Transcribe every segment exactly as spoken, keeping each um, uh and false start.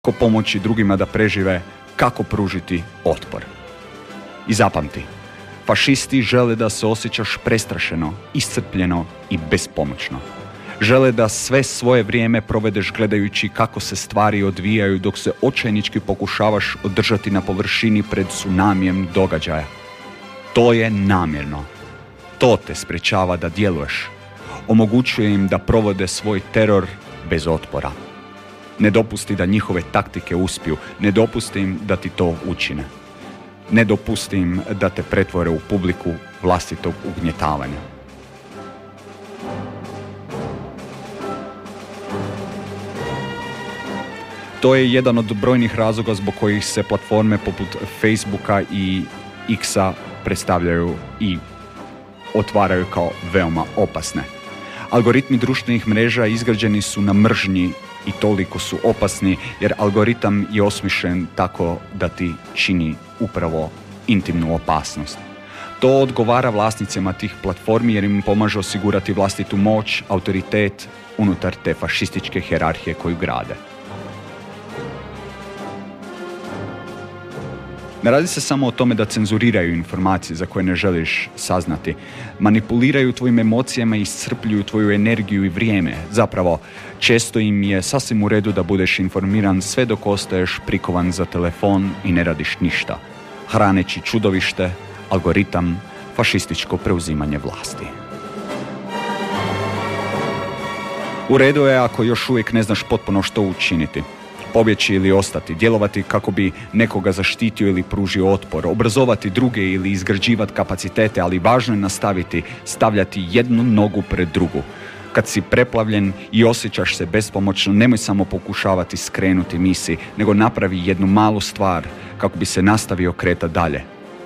kako pomoći drugima da prežive, kako pružiti otpor. I zapamti, fašisti žele da se osjećaš prestrašeno, iscrpljeno i bespomoćno. Žele da sve svoje vrijeme provedeš gledajući kako se stvari odvijaju dok se očajnički pokušavaš održati na površini pred tsunamijem događaja. To je namjerno. To te sprečava da djeluješ. Omogućuje im da provode svoj teror bez otpora. Ne dopusti da njihove taktike uspiju, ne dopusti im da ti to učine. Ne dopusti im da te pretvore u publiku vlastitog ugnjetavanja. To je jedan od brojnih razloga zbog kojih se platforme poput Facebooka i X-a predstavljaju i otvaraju kao veoma opasne. Algoritmi društvenih mreža izgrađeni su na mržnji i toliko su opasni jer algoritam je osmišljen tako da ti čini upravo intimnu opasnost. To odgovara vlasnicima tih platformi jer im pomaže osigurati vlastitu moć, autoritet unutar te fašističke hijerarhije koju grade. Ne radi se samo o tome da cenzuriraju informacije za koje ne želiš saznati. Manipuliraju tvojim emocijama i iscrpljuju tvoju energiju i vrijeme. Zapravo, često im je sasvim u redu da budeš informiran sve dok ostaješ prikovan za telefon i ne radiš ništa, hraneći čudovište, algoritam, fašističko preuzimanje vlasti. U redu je ako još uvijek ne znaš potpuno što učiniti. Pobjeći ili ostati, djelovati kako bi nekoga zaštitio ili pružio otpor, obrazovati druge ili izgrađivati kapacitete, ali važno je nastaviti, stavljati jednu nogu pred drugu. Kad si preplavljen i osjećaš se bespomoćno, nemoj samo pokušavati skrenuti misiji, nego napravi jednu malu stvar kako bi se nastavio kretati dalje.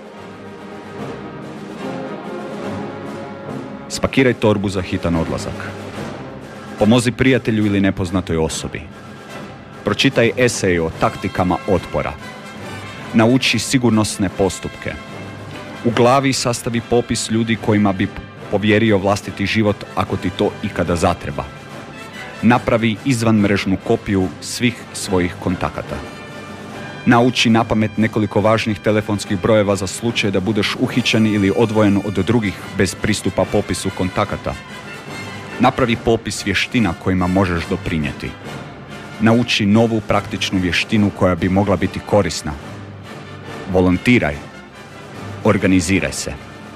Spakiraj torbu za hitan odlazak. Pomozi prijatelju ili nepoznatoj osobi. Pročitaj esej o taktikama otpora. Nauči sigurnosne postupke. U glavi sastavi popis ljudi kojima bi povjerio vlastiti život ako ti to ikada zatreba. Napravi izvanmrežnu kopiju svih svojih kontakata. Nauči napamet nekoliko važnih telefonskih brojeva za slučaj da budeš uhićen ili odvojen od drugih bez pristupa popisu kontakata. Napravi popis vještina kojima možeš doprinijeti. Nauči novu praktičnu vještinu koja bi mogla biti korisna. Volontiraj. Organiziraj se.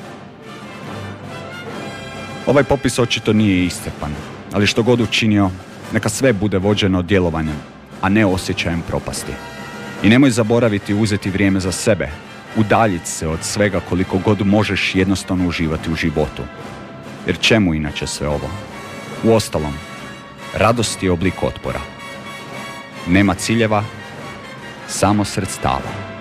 Ovaj popis očito nije iscrpan, ali što god učinio, neka sve bude vođeno djelovanjem, a ne osjećajem propasti. I nemoj zaboraviti uzeti vrijeme za sebe, udaljiti se od svega koliko god možeš jednostavno uživati u životu. Jer čemu inače sve ovo? Uostalom, radost je oblik otpora. Nema ciljeva, samo sredstava.